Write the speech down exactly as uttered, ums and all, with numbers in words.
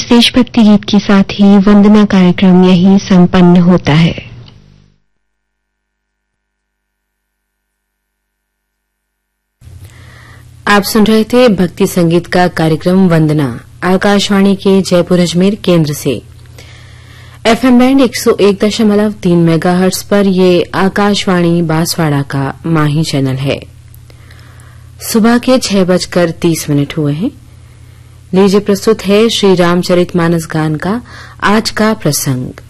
इस देशभक्ति गीत के साथ ही वंदना कार्यक्रम यहीं संपन्न होता है। आप सुन रहे थे भक्ति संगीत का कार्यक्रम वंदना, आकाशवाणी के जयपुर अजमेर केंद्र से। एफएम बैंड एक सौ एक दशमलव तीन मेगाहर्ट्ज पर ये आकाशवाणी बांसवाड़ा का माही चैनल है। सुबह के छह बजकर तीस मिनट हुए हैं। लीजिए प्रस्तुत है श्री रामचरितमानस गान का आज का प्रसंग।